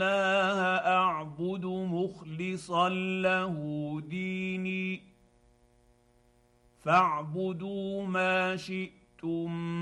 الله اعبد مخلصا له ديني فاعبدوا ما شئتم